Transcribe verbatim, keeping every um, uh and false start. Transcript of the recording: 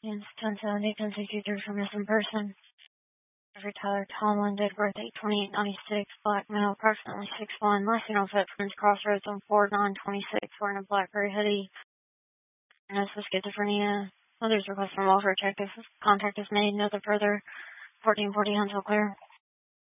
It's ten seventy, ten sixty-three for missing person. Jeffrey Tyler Tomlin, date of birth eight twenty-eight ninety-six, black male, approximately six one, last seen on footprints crossroads on four nine twenty-six, wearing a blackberry hoodie, diagnosed with schizophrenia. Others request from welfare check. If contact is made, no further. fourteen forty Huntsville clear.